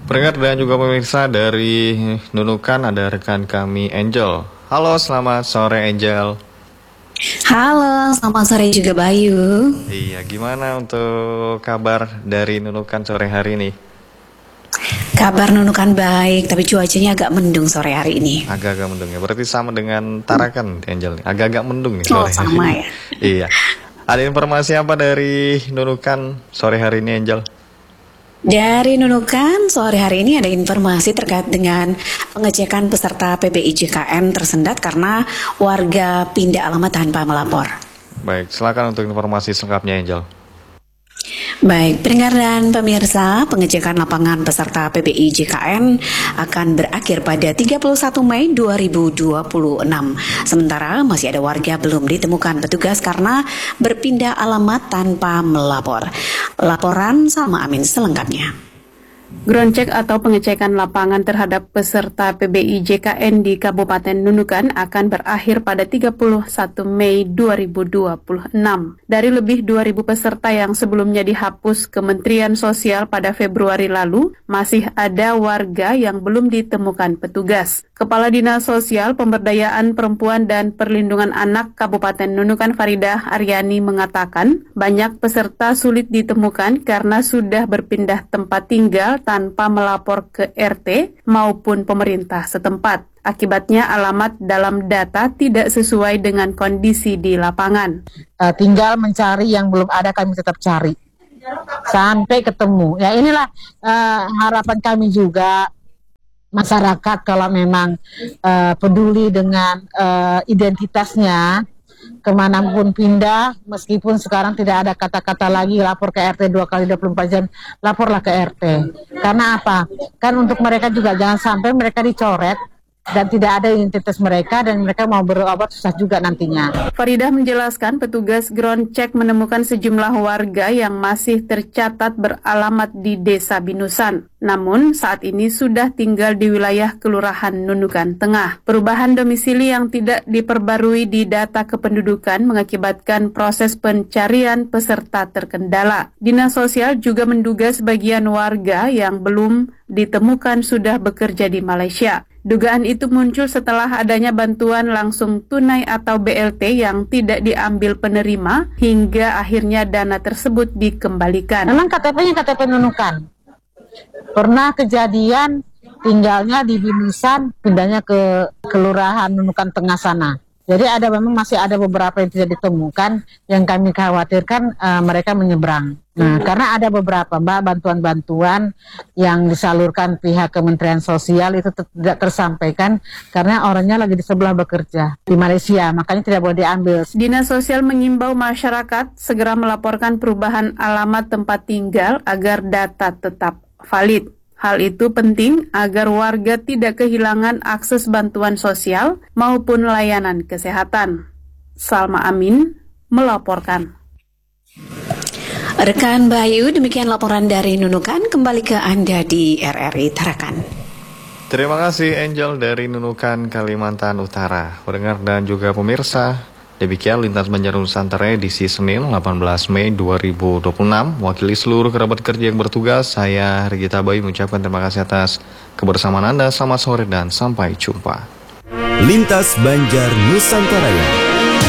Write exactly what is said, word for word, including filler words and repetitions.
Pendengar dan juga pemirsa dari Nunukan ada rekan kami Angel. Halo, selamat sore Angel. Halo, selamat sore juga Bayu. Iya, gimana untuk kabar dari Nunukan sore hari ini? Kabar Nunukan baik, tapi cuacanya agak mendung sore hari ini. Agak-agak mendung ya, berarti sama dengan Tarakan Angel. Agak-agak mendung nih Oh, sore hari sama ini. ya. Iya. Ada informasi apa dari Nunukan sore hari ini Angel? Dari Nunukan, sore hari ini ada informasi terkait dengan pengecekan peserta P B I J K N tersendat karena warga pindah alamat tanpa melapor. Baik, silakan untuk informasi selengkapnya Angel. Baik, pendengar dan pemirsa, pengecekan lapangan peserta P B I J K N akan berakhir pada tiga puluh satu Mei dua ribu dua puluh enam. Sementara masih ada warga belum ditemukan petugas karena berpindah alamat tanpa melapor. Laporan Salma Amin selengkapnya. Ground check atau pengecekan lapangan terhadap peserta P B I J K N di Kabupaten Nunukan akan berakhir pada tiga puluh satu Mei dua ribu dua puluh enam. Dari lebih dua ribu peserta yang sebelumnya dihapus Kementerian Sosial pada Februari lalu, masih ada warga yang belum ditemukan petugas. Kepala Dinas Sosial Pemberdayaan Perempuan dan Perlindungan Anak Kabupaten Nunukan Faridah Aryani mengatakan, banyak peserta sulit ditemukan karena sudah berpindah tempat tinggal tanpa melapor ke R T maupun pemerintah setempat. Akibatnya alamat dalam data tidak sesuai dengan kondisi di lapangan. Uh, tinggal mencari yang belum ada, kami tetap cari sampai ketemu. Ya inilah uh, harapan kami juga, masyarakat kalau memang uh, peduli dengan uh, identitasnya, kemanapun pindah, meskipun sekarang tidak ada kata-kata lagi lapor ke R T dua kali dua puluh empat jam, laporlah ke R T. Karena apa? Kan untuk mereka juga jangan sampai mereka dicoret dan tidak ada identitas mereka dan mereka mau berobat susah juga nantinya. Faridah menjelaskan petugas ground check menemukan sejumlah warga yang masih tercatat beralamat di Desa Binusan. Namun saat ini sudah tinggal di wilayah Kelurahan Nunukan Tengah. Perubahan domisili yang tidak diperbarui di data kependudukan mengakibatkan proses pencarian peserta terkendala. Dinas Sosial juga menduga sebagian warga yang belum ditemukan sudah bekerja di Malaysia. Dugaan itu muncul setelah adanya bantuan langsung tunai atau B L T yang tidak diambil penerima hingga akhirnya dana tersebut dikembalikan. Memang K T P-nya K T P Nunukan. Pernah kejadian tinggalnya di Binusan, pindahnya ke Kelurahan Nunukan Tengah sana. Jadi ada memang masih ada beberapa yang tidak ditemukan, yang kami khawatirkan uh, mereka menyeberang. Nah, karena ada beberapa mbak bantuan-bantuan yang disalurkan pihak Kementerian Sosial itu tidak tersampaikan karena orangnya lagi di sebelah bekerja di Malaysia, makanya tidak boleh diambil. Dinas Sosial mengimbau masyarakat segera melaporkan perubahan alamat tempat tinggal agar data tetap valid. Hal itu penting agar warga tidak kehilangan akses bantuan sosial maupun layanan kesehatan. Salma Amin melaporkan. Rekan Bayu, demikian laporan dari Nunukan. Kembali ke Anda di R R I Tarakan. Terima kasih Angel dari Nunukan, Kalimantan Utara. Pendengar dan juga pemirsa, demikian Lintas Banjar Nusantara edisi Senin delapan belas Mei dua ribu dua puluh enam. Wakili seluruh kerabat kerja yang bertugas, saya Regita Bayu mengucapkan terima kasih atas kebersamaan Anda. Selamat sore dan sampai jumpa. Lintas Banjar Nusantara.